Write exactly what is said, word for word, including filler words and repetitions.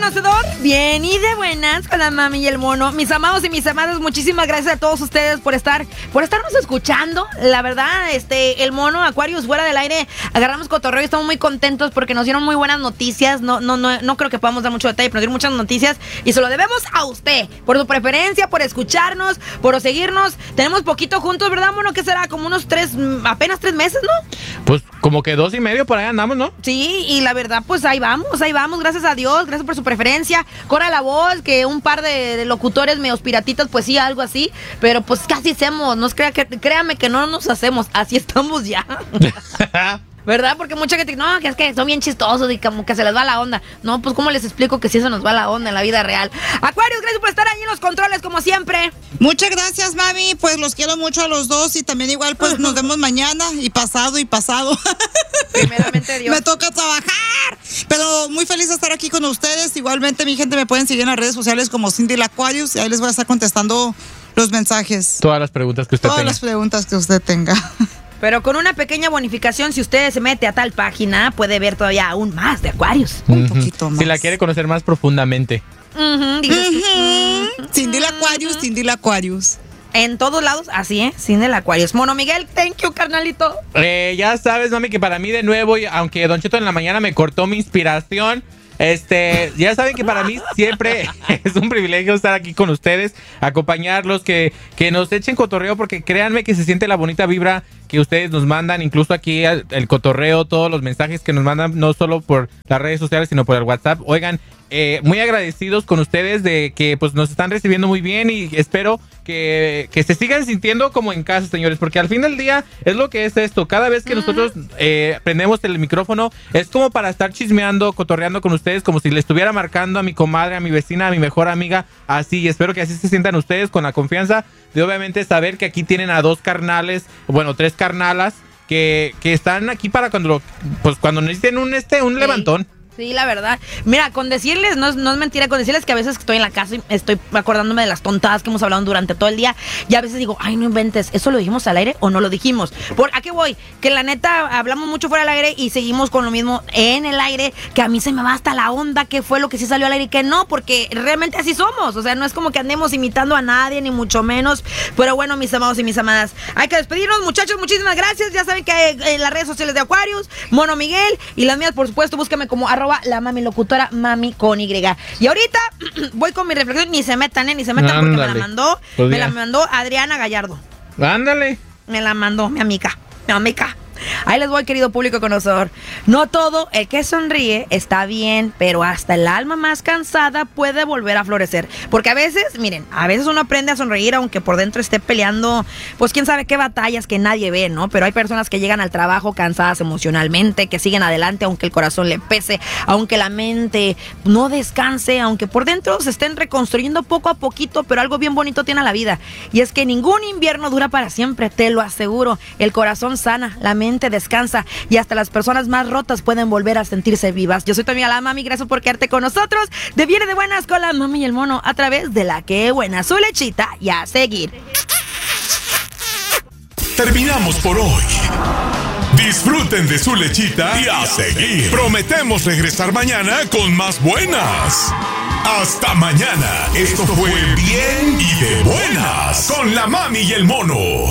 conocedor? Bien y de buenas con la mami y el mono. Mis amados y mis amadas, muchísimas gracias a todos ustedes por estar, por estarnos escuchando. La verdad, este, el mono, Aquarius, fuera del aire, agarramos cotorreo y estamos muy contentos porque nos dieron muy buenas noticias. No, no, no, no creo que podamos dar mucho detalle, pero nos dieron muchas noticias y se lo debemos a usted, por su preferencia, por escucharnos, por seguirnos. Tenemos poquito juntos, ¿verdad, mono? ¿Qué será? Como unos tres, apenas tres meses, ¿no? Pues como que dos y medio por ahí andamos, ¿no? Sí, y la verdad, pues ahí vamos, ahí vamos, gracias a Dios, gracias por su preferencia. Corre la voz, que un par de, de locutores medio piratitos, pues sí, algo así, pero pues casi hacemos, no crea que, créame que no nos hacemos, así estamos ya. ¿Verdad? Porque mucha gente dice, no, que es que son bien chistosos y como que se les va la onda. No, pues ¿cómo les explico que si eso nos va la onda en la vida real? Aquarius, gracias por estar ahí en los controles como siempre. Muchas gracias, mami, pues los quiero mucho a los dos y también igual pues nos vemos mañana y pasado y pasado. Primeramente Dios. Me toca trabajar, pero muy feliz de estar aquí con ustedes. Igualmente mi gente me pueden seguir en las redes sociales como Cindy la Aquarius y ahí les voy a estar contestando los mensajes. Todas las preguntas que usted Todas tenga. las preguntas que usted tenga. Pero con una pequeña bonificación, si usted se mete a tal página, puede ver todavía aún más de Aquarius. Un uh-huh. poquito más. Si la quiere conocer más profundamente. Uh-huh, uh-huh. Cindy la Aquarius, uh-huh. Cindy la Aquarius. En todos lados, así, ¿eh? Cindy la Aquarius. Mono Miguel, thank you, carnalito. Eh, ya sabes, mami, que para mí de nuevo, aunque Don Cheto en la mañana me cortó mi inspiración, Este, ya saben que para mí siempre es un privilegio estar aquí con ustedes, acompañarlos, que, que nos echen cotorreo, porque créanme que se siente la bonita vibra que ustedes nos mandan, incluso aquí el, el cotorreo, todos los mensajes que nos mandan, no solo por las redes sociales, sino por el WhatsApp. Oigan, eh, muy agradecidos con ustedes de que pues nos están recibiendo muy bien y espero que, que se sigan sintiendo como en casa, señores, porque al fin del día es lo que es esto. Cada vez que uh-huh. nosotros eh, prendemos el micrófono es como para estar chismeando, cotorreando con ustedes, como si le estuviera marcando a mi comadre, a mi vecina, a mi mejor amiga, así. Y espero que así se sientan ustedes con la confianza de obviamente saber que aquí tienen a dos carnales, bueno, tres carnalas que, que están aquí para cuando pues cuando necesiten un este un sí. levantón. Sí, la verdad. Mira, con decirles, no es, no es mentira, con decirles que a veces estoy en la casa y estoy acordándome de las tontadas que hemos hablado durante todo el día y a veces digo, ay, no inventes, ¿eso lo dijimos al aire o no lo dijimos? ¿Por a qué voy? Que la neta hablamos mucho fuera del aire y seguimos con lo mismo en el aire, que a mí se me va hasta la onda qué fue lo que sí salió al aire y qué no, porque realmente así somos. O sea, no es como que andemos imitando a nadie, ni mucho menos. Pero bueno, mis amados y mis amadas, hay que despedirnos, muchachos, muchísimas gracias. Ya saben que hay en las redes sociales de Aquarius, Mono Miguel y las mías, por supuesto, búscame como arroba la mami locutora, mami con Y. Y ahorita voy con mi reflexión, ni se metan, ¿eh? Ni se metan. Ándale. Porque me la mandó, pues me la mandó Adriana Gallardo. Ándale. Me la mandó mi amiga, mi amiga. Ahí les voy, querido público conocedor. No todo el que sonríe está bien, pero hasta el alma más cansada puede volver a florecer. Porque a veces, miren, a veces uno aprende a sonreír aunque por dentro esté peleando, pues quién sabe qué batallas que nadie ve, ¿no? Pero hay personas que llegan al trabajo cansadas emocionalmente, que siguen adelante aunque el corazón le pese, aunque la mente no descanse, aunque por dentro se estén reconstruyendo poco a poquito, pero algo bien bonito tiene la vida. Y es que ningún invierno dura para siempre, te lo aseguro. El corazón sana, la mente descansa y hasta las personas más rotas pueden volver a sentirse vivas. Yo soy tu amiga la mami, gracias por quedarte con nosotros. De Viene de Buenas con la mami y el mono a través de La Que Buena, su lechita y a seguir. Terminamos por hoy. Disfruten de su lechita y a seguir. Prometemos regresar mañana con más buenas. Hasta mañana. Esto fue Bien y de Buenas con la mami y el mono.